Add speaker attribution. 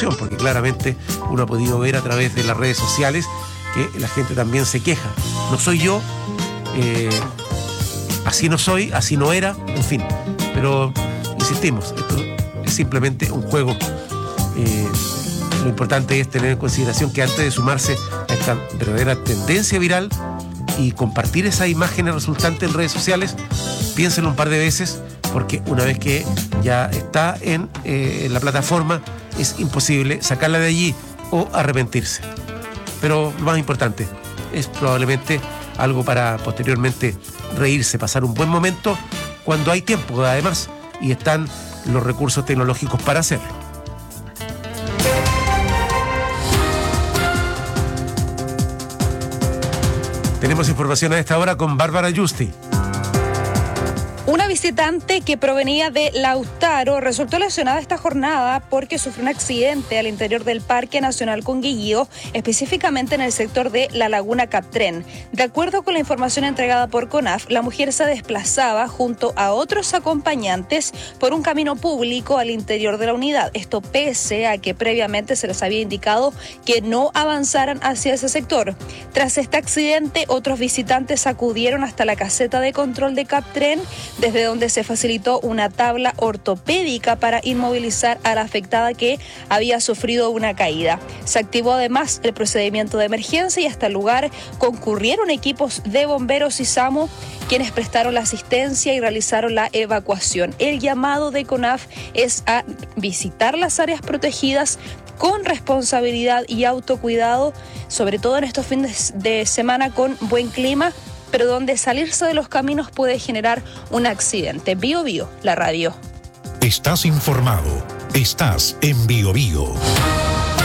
Speaker 1: solución, porque claramente uno ha podido ver a través de las redes sociales que la gente también se queja. No soy yo, así no soy, así no era, en fin. Pero insistimos, esto es simplemente un juego. Lo importante es tener en consideración que antes de sumarse a esta verdadera tendencia viral y compartir esas imágenes resultantes en redes sociales, piénsenlo un par de veces, porque una vez que ya está en la plataforma, es imposible sacarla de allí o arrepentirse. Pero lo más importante es probablemente algo para posteriormente reírse, pasar un buen momento cuando hay tiempo, además, y están los recursos tecnológicos para hacerlo. Tenemos información a esta hora con Bárbara Yusti.
Speaker 2: Una visitante que provenía de Lautaro resultó lesionada esta jornada porque sufrió un accidente al interior del Parque Nacional Conguillío, específicamente en el sector de la Laguna Captrén. De acuerdo con la información entregada por CONAF, la mujer se desplazaba junto a otros acompañantes por un camino público al interior de la unidad. Esto pese a que previamente se les había indicado que no avanzaran hacia ese sector. Tras este accidente, otros visitantes acudieron hasta la caseta de control de Captrén, desde donde se facilitó una tabla ortopédica para inmovilizar a la afectada que había sufrido una caída. Se activó además el procedimiento de emergencia y hasta el lugar concurrieron equipos de bomberos y SAMU, quienes prestaron la asistencia y realizaron la evacuación. El llamado de CONAF es a visitar las áreas protegidas con responsabilidad y autocuidado, sobre todo en estos fines de semana con buen clima, pero donde salirse de los caminos puede generar un accidente. BioBio, la radio.
Speaker 3: Estás informado. Estás en BioBio.